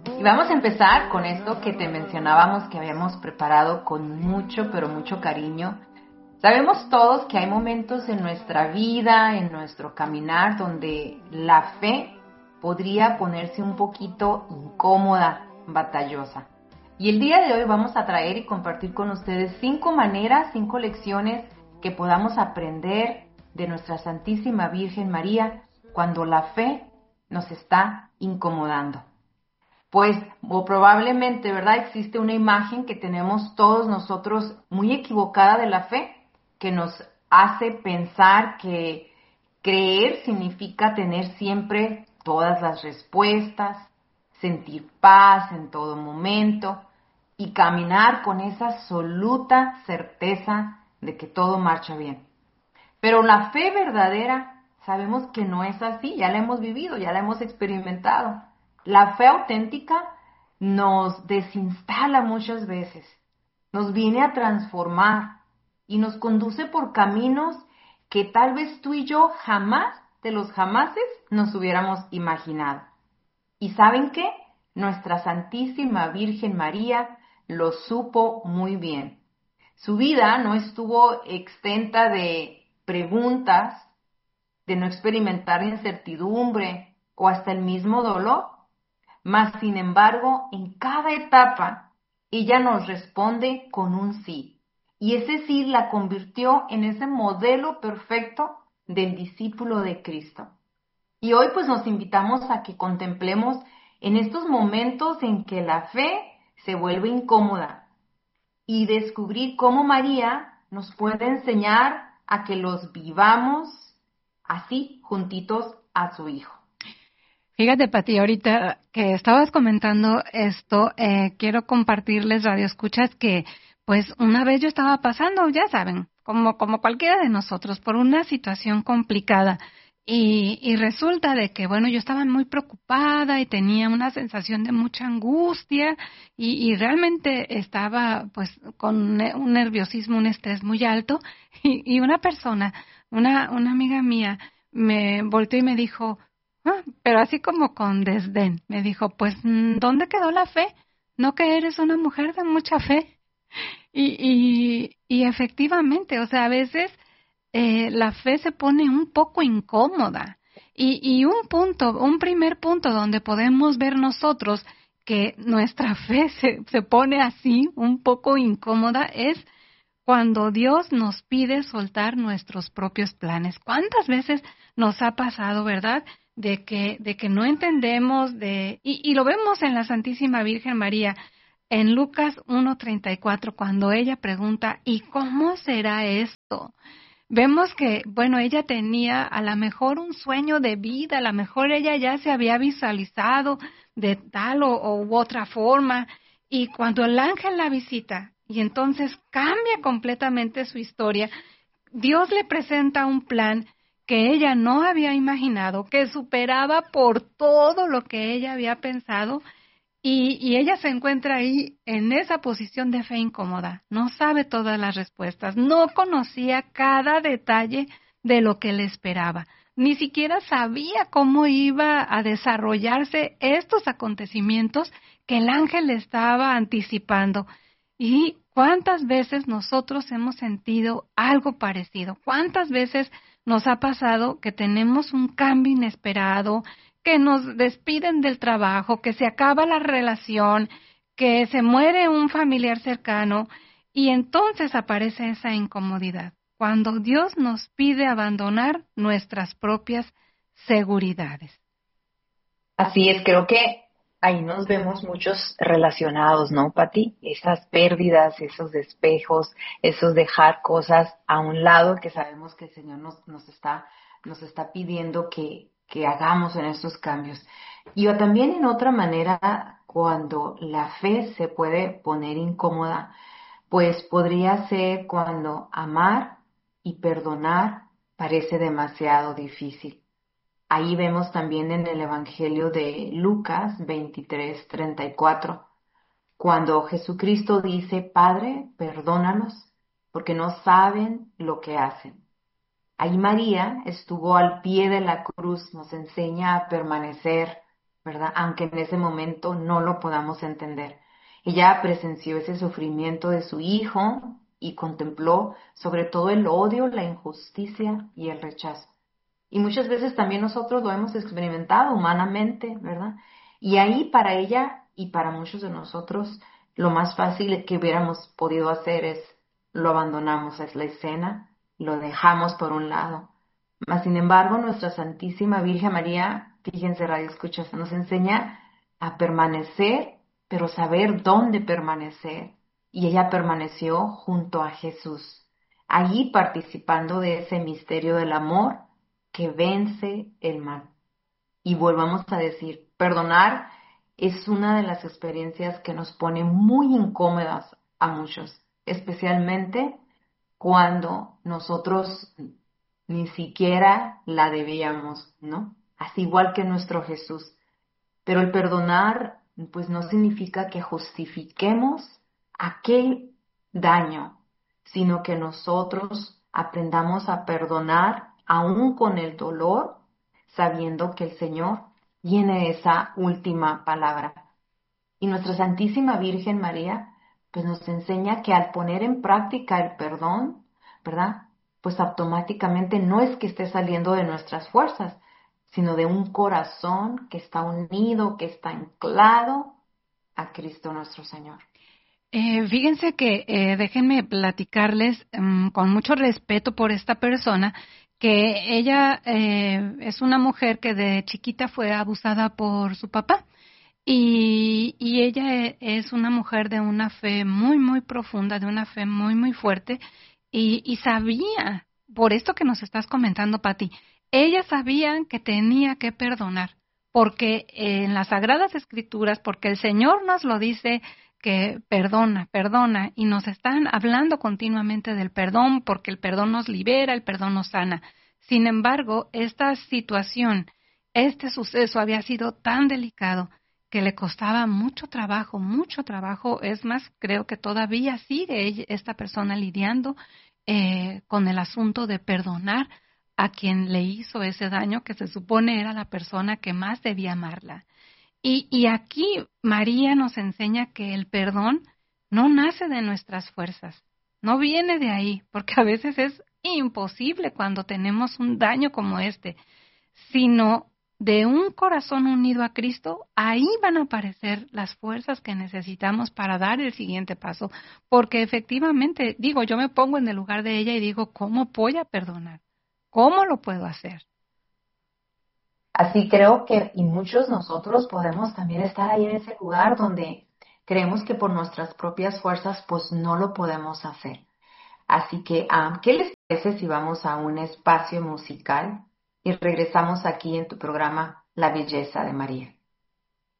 Y vamos a empezar con esto que te mencionábamos que habíamos preparado con mucho, pero mucho cariño. Sabemos todos que hay momentos en nuestra vida, en nuestro caminar, donde la fe podría ponerse un poquito incómoda, batallosa. Y el día de hoy vamos a traer y compartir con ustedes 5 maneras, 5 lecciones que podamos aprender de nuestra Santísima Virgen María cuando la fe nos está incomodando. Pues, o probablemente, ¿verdad? Existe una imagen que tenemos todos nosotros muy equivocada de la fe, que nos hace pensar que creer significa tener siempre todas las respuestas, sentir paz en todo momento y caminar con esa absoluta certeza de que todo marcha bien. Pero la fe verdadera sabemos que no es así, ya la hemos vivido, ya la hemos experimentado. La fe auténtica nos desinstala muchas veces, nos viene a transformar y nos conduce por caminos que tal vez tú y yo jamás de los jamases nos hubiéramos imaginado. ¿Y saben qué? Nuestra Santísima Virgen María lo supo muy bien. Su vida no estuvo exenta de preguntas, de no experimentar incertidumbre o hasta el mismo dolor. Mas, sin embargo, en cada etapa, ella nos responde con un sí. Y ese sí la convirtió en ese modelo perfecto del discípulo de Cristo. Y hoy pues nos invitamos a que contemplemos en estos momentos en que la fe se vuelve incómoda y descubrir cómo María nos puede enseñar a que los vivamos así, juntitos a su Hijo. Fíjate, Pati, ahorita que estabas comentando esto, quiero compartirles, radioescuchas, que pues una vez yo estaba pasando, ya saben, como cualquiera de nosotros, por una situación complicada. Y resulta de que, bueno, yo estaba muy preocupada y tenía una sensación de mucha angustia y realmente estaba pues con un nerviosismo, un estrés muy alto y una persona, una amiga mía, me volteó y me dijo, pero así como con desdén, me dijo, pues, ¿dónde quedó la fe? ¿No que eres una mujer de mucha fe? Y efectivamente, o sea, a veces la fe se pone un poco incómoda. Y un primer punto donde podemos ver nosotros que nuestra fe se pone así, un poco incómoda, es cuando Dios nos pide soltar nuestros propios planes. ¿Cuántas veces nos ha pasado, verdad? De que no entendemos, y lo vemos en la Santísima Virgen María, en Lucas 1:34, cuando ella pregunta, ¿y cómo será esto? Vemos que, bueno, ella tenía a lo mejor un sueño de vida, a lo mejor ella ya se había visualizado de tal u otra forma, y cuando el ángel la visita, y entonces cambia completamente su historia, Dios le presenta un plan que ella no había imaginado, que superaba por todo lo que ella había pensado, y ella se encuentra ahí en esa posición de fe incómoda. No sabe todas las respuestas, no conocía cada detalle de lo que le esperaba, ni siquiera sabía cómo iba a desarrollarse estos acontecimientos que el ángel le estaba anticipando. ¿Y cuántas veces nosotros hemos sentido algo parecido? ¿Cuántas veces nos ha pasado que tenemos un cambio inesperado, que nos despiden del trabajo, que se acaba la relación, que se muere un familiar cercano y entonces aparece esa incomodidad? Cuando Dios nos pide abandonar nuestras propias seguridades. Así es, creo que ahí nos vemos muchos relacionados, ¿no, Pati? Esas pérdidas, esos despejos, esos dejar cosas a un lado que sabemos que el Señor nos está pidiendo que hagamos en estos cambios. Y también en otra manera, cuando la fe se puede poner incómoda, pues podría ser cuando amar y perdonar parece demasiado difícil. Ahí vemos también en el Evangelio de Lucas 23:34, cuando Jesucristo dice, Padre, perdónalos, porque no saben lo que hacen. Ahí María estuvo al pie de la cruz, nos enseña a permanecer ¿verdad? Aunque en ese momento no lo podamos entender. Ella presenció ese sufrimiento de su hijo y contempló sobre todo el odio, la injusticia y el rechazo. Y muchas veces también nosotros lo hemos experimentado humanamente, ¿verdad? Y ahí para ella y para muchos de nosotros, lo más fácil que hubiéramos podido hacer es lo abandonamos, es la escena, lo dejamos por un lado. Mas, sin embargo, nuestra Santísima Virgen María, fíjense, Radio Escuchas, nos enseña a permanecer, pero saber dónde permanecer. Y ella permaneció junto a Jesús, allí participando de ese misterio del amor que vence el mal. Y volvamos a decir, perdonar es una de las experiencias que nos pone muy incómodas a muchos, especialmente cuando nosotros ni siquiera la debíamos, ¿no? Así igual que nuestro Jesús. Pero el perdonar, pues no significa que justifiquemos aquel daño, sino que nosotros aprendamos a perdonar aún con el dolor, sabiendo que el Señor tiene esa última palabra. Y nuestra Santísima Virgen María, pues nos enseña que al poner en práctica el perdón, ¿verdad? Pues automáticamente no es que esté saliendo de nuestras fuerzas, sino de un corazón que está unido, que está anclado a Cristo nuestro Señor. Fíjense que déjenme platicarles con mucho respeto por esta persona, que ella es una mujer que de chiquita fue abusada por su papá y ella es una mujer de una fe muy, muy profunda, de una fe muy, muy fuerte y sabía, por esto que nos estás comentando, Pati, ella sabía que tenía que perdonar, porque en las Sagradas Escrituras, porque el Señor nos lo dice que perdona, perdona, y nos están hablando continuamente del perdón, porque el perdón nos libera, el perdón nos sana. Sin embargo, esta situación, este suceso había sido tan delicado que le costaba mucho trabajo, es más, creo que todavía sigue esta persona lidiando con el asunto de perdonar a quien le hizo ese daño, que se supone era la persona que más debía amarla. Y aquí María nos enseña que el perdón no nace de nuestras fuerzas, no viene de ahí, porque a veces es imposible cuando tenemos un daño como este, sino de un corazón unido a Cristo, ahí van a aparecer las fuerzas que necesitamos para dar el siguiente paso, porque efectivamente, digo, yo me pongo en el lugar de ella y digo, ¿cómo voy a perdonar? ¿Cómo lo puedo hacer? Así creo que, y muchos nosotros podemos también estar ahí en ese lugar donde creemos que por nuestras propias fuerzas pues no lo podemos hacer. Así que, ¿qué les parece si vamos a un espacio musical y regresamos aquí en tu programa La Belleza de María?